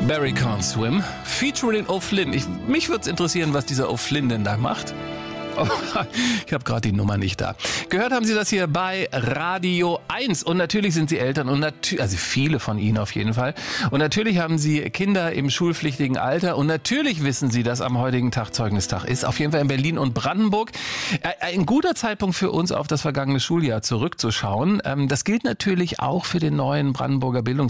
Barry Can't Swim, featuring O'Flynn. Mich würde es interessieren, was dieser O'Flynn denn da macht. Oh, ich habe gerade die Nummer nicht da. Gehört haben Sie das hier bei Radio 1. Und natürlich sind Sie Eltern, und also viele von Ihnen auf jeden Fall. Und natürlich haben Sie Kinder im schulpflichtigen Alter. Und natürlich wissen Sie, dass am heutigen Tag Zeugnistag ist. Auf jeden Fall in Berlin und Brandenburg. Ein guter Zeitpunkt für uns, auf das vergangene Schuljahr zurückzuschauen. Das gilt natürlich auch für den neuen Brandenburger Bildungsminister.